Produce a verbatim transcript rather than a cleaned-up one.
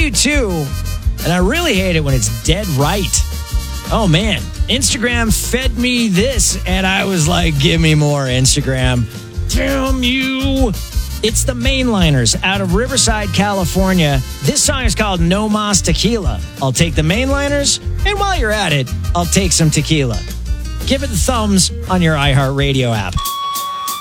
do too. And I really hate it when it's dead right. Oh, man. Instagram fed me this, and I was like, give me more, Instagram. Damn you. It's the Mainliners out of Riverside, California. This song is called No Mas Tequila. I'll take the Mainliners, and while you're at it, I'll take some tequila. Give it the thumbs on your iHeartRadio app.